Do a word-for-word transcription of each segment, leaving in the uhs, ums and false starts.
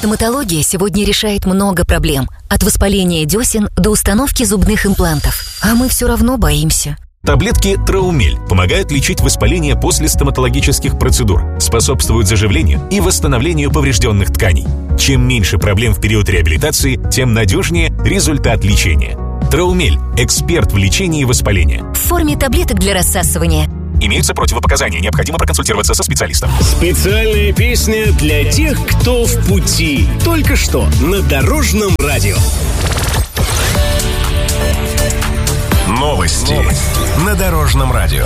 Стоматология сегодня решает много проблем. От воспаления десен до установки зубных имплантов. А мы все равно боимся. Таблетки Траумель помогают лечить воспаление после стоматологических процедур, способствуют заживлению и восстановлению поврежденных тканей. Чем меньше проблем в период реабилитации, тем надежнее результат лечения. Траумель – эксперт в лечении воспаления. В форме таблеток для рассасывания. Имеются противопоказания, необходимо проконсультироваться со специалистом. Специальная песня для тех, кто в пути. Только что на Дорожном радио. Новости на Дорожном радио.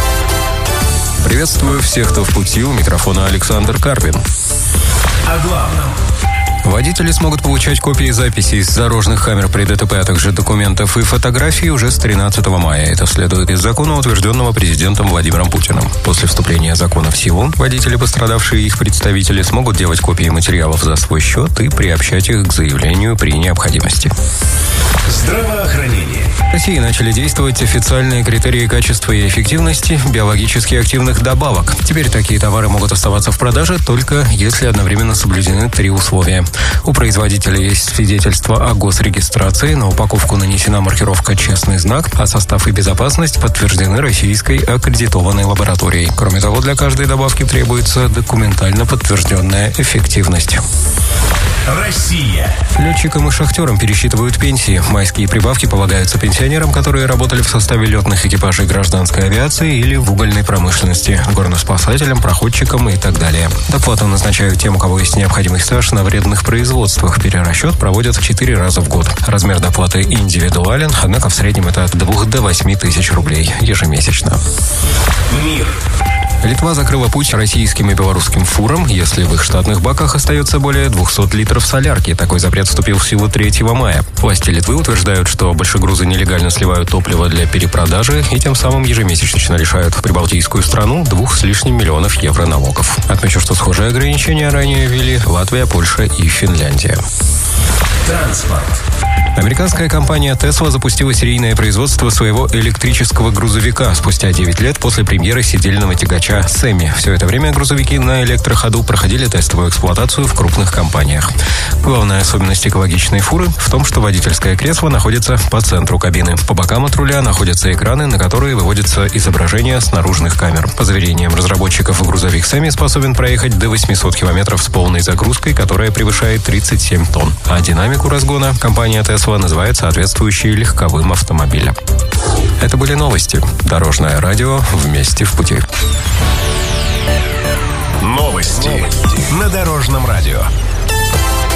Приветствую всех, кто в пути. У микрофона Александр Карпин. О главном. Водители смогут получать копии записей с дорожных камер при ДТП, а также документов и фотографий уже с тринадцатого мая. Это следует из закона, утвержденного президентом Владимиром Путиным. После вступления закона в силу, водители, пострадавшие и их представители, смогут делать копии материалов за свой счет и приобщать их к заявлению при необходимости. Здравоохранение. В России начали действовать официальные критерии качества и эффективности биологически активных добавок. Теперь такие товары могут оставаться в продаже только если одновременно соблюдены три условия. У производителя есть свидетельство о госрегистрации, на упаковку нанесена маркировка «Честный знак», а состав и безопасность подтверждены российской аккредитованной лабораторией. Кроме того, для каждой добавки требуется документально подтвержденная эффективность. Россия. Летчикам и шахтерам пересчитывают пенсии. Майские прибавки полагаются пенсионерам, которые работали в составе летных экипажей гражданской авиации или в угольной промышленности, горноспасателям, проходчикам и так далее. Доплату назначают тем, у кого есть необходимый стаж на вредных производствах. Перерасчет проводят четыре раза в год. Размер доплаты индивидуален, однако в среднем это от двух до восьми тысяч рублей ежемесячно. Мир. Литва закрыла путь российским и белорусским фурам, если в их штатных баках остается более двухсот литров солярки. Такой запрет вступил в силу третьего мая. Власти Литвы утверждают, что большегрузы нелегально сливают топливо для перепродажи и тем самым ежемесячно лишают прибалтийскую страну двух с лишним миллионов евро налогов. Отмечу, что схожие ограничения ранее ввели Латвия, Польша и Финляндия. Транспорт. Американская компания Tesla запустила серийное производство своего электрического грузовика спустя девять лет после премьеры сидельного тягача Сэмми. Все это время грузовики на электроходу проходили тестовую эксплуатацию в крупных компаниях. Главная особенность экологичной фуры в том, что водительское кресло находится по центру кабины. По бокам от руля находятся экраны, на которые выводятся изображения с наружных камер. По заверениям разработчиков, грузовик Сэмми способен проехать до восьмисот километров с полной загрузкой, которая превышает тридцать семь тонн. А динамику разгона компания Tesla называет соответствующей легковым автомобилем. Это были новости. Дорожное радио. Вместе в пути. Новости на Дорожном радио.